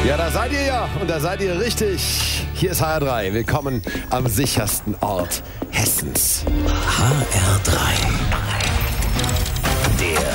Ja, da seid ihr ja und da seid ihr richtig. Hier ist HR3. Willkommen am sichersten Ort Hessens. HR3. Der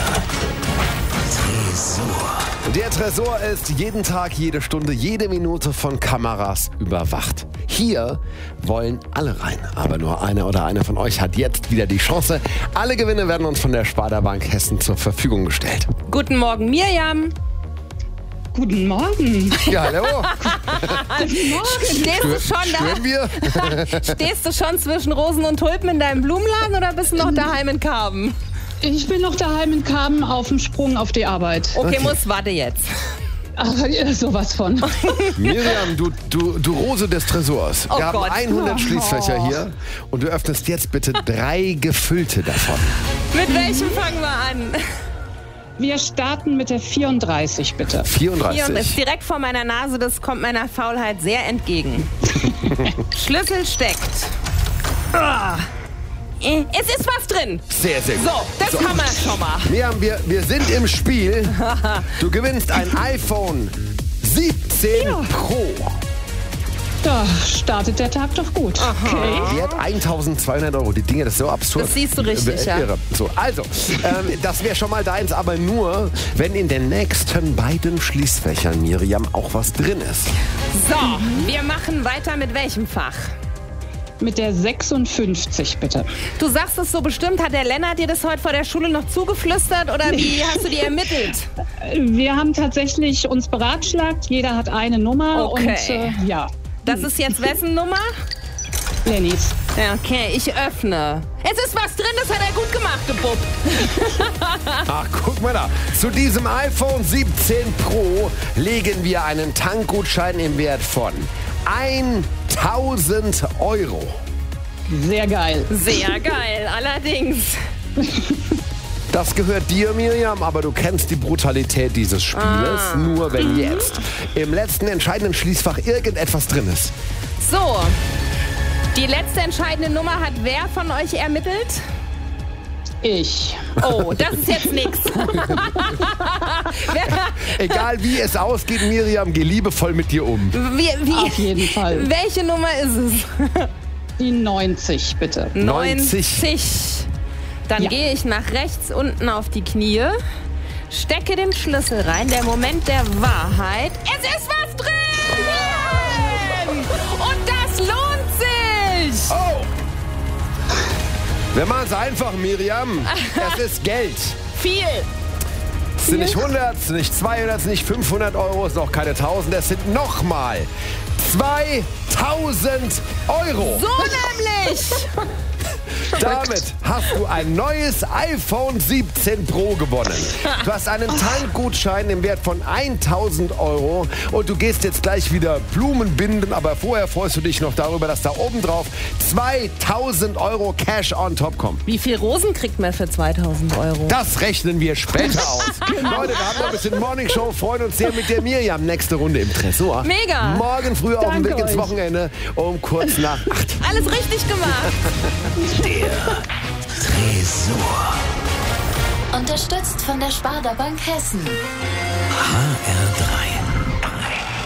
Tresor. Der Tresor ist jeden Tag, jede Stunde, jede Minute von Kameras überwacht. Hier wollen alle rein, aber nur einer oder eine von euch hat jetzt wieder die Chance. Alle Gewinne werden uns von der Sparda Bank Hessen zur Verfügung gestellt. Guten Morgen, Mirjam. Guten Morgen. Ja, hallo. Guten Morgen. Stehst du schon Spüren wir? Stehst du schon zwischen Rosen und Tulpen in deinem Blumenladen oder bist du noch daheim in Karben? Ich bin noch daheim in Karben auf dem Sprung auf die Arbeit. Okay, warte jetzt. Aber sowas von. Mirjam, du Rose des Tresors. Oh Wir haben Gott. 100 Schließfächer hier und du öffnest jetzt bitte 3 gefüllte davon. Mit welchem fangen wir an? Wir starten mit der 34, bitte. 34. Hier ist direkt vor meiner Nase, das kommt meiner Faulheit sehr entgegen. Schlüssel steckt. Es ist was drin. Sehr, sehr gut. So, das haben wir schon mal. Mirjam, wir sind im Spiel. Du gewinnst ein iPhone 17 Pro. Da startet der Tag doch gut. Okay. Wert 1.200 Euro. Die Dinge, das ist so absurd. Das siehst du richtig, ja. Irre. So, also, das wäre schon mal deins, aber nur, wenn in den nächsten beiden Schließfächern, Mirjam, auch was drin ist. So, wir machen weiter mit welchem Fach? Mit der 56, bitte. Du sagst es so bestimmt, hat der Lennart dir das heute vor der Schule noch zugeflüstert oder wie hast du die ermittelt? Wir haben tatsächlich uns beratschlagt. Jeder hat eine Nummer. Okay. Und ja, Das ist jetzt wessen Nummer? Lennys. Ja, okay, ich öffne. Es ist was drin, das hat er gut gemacht, du Bub. Ach, guck mal da. Zu diesem iPhone 17 Pro legen wir einen Tankgutschein im Wert von 1.000 Euro. Sehr geil. Sehr geil, allerdings. Das gehört dir, Mirjam, aber du kennst die Brutalität dieses Spieles. Nur wenn jetzt im letzten entscheidenden Schließfach irgendetwas drin ist. So, die letzte entscheidende Nummer hat wer von euch ermittelt? Ich. Oh, das ist jetzt nix. Egal wie es ausgeht, Mirjam, geh liebevoll mit dir um. Auf jeden Fall. Welche Nummer ist es? Die 90, bitte. 90. Dann Ja. gehe ich nach rechts unten auf die Knie, stecke den Schlüssel rein, der Moment der Wahrheit. Es ist was drin! Und das lohnt sich! Oh! Wir machen es einfach, Mirjam. Es ist Geld. Viel! Es sind nicht 100, es sind nicht 200, es sind nicht 500 Euro, es sind auch keine 1000. Es sind nochmal 2.000 Euro. So nämlich! Damit hast du ein neues iPhone 17 Pro gewonnen. Du hast einen Tankgutschein im Wert von 1.000 Euro und du gehst jetzt gleich wieder Blumen binden, aber vorher freust du dich noch darüber, dass da oben drauf 2.000 Euro Cash on top kommen. Wie viel Rosen kriegt man für 2.000 Euro? Das rechnen wir später aus. Leute, wir haben noch ein bisschen Morning Show, freuen uns sehr mit der Mirjam. Nächste Runde im Tresor. Mega. Morgen früh auf dem Danke Weg ins euch. Wochenende um kurz nach 8. Alles richtig gemacht! Der Tresor. Unterstützt von der Sparda Bank Hessen. HR3.